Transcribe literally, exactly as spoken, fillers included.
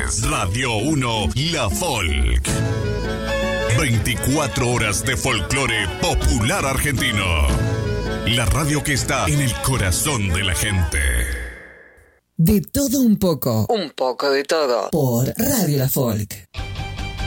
Radio uno, La Folk. veinticuatro horas de folclore popular argentino. La radio que está en el corazón de la gente. De todo un poco. Un poco de todo. Por Radio La Folk.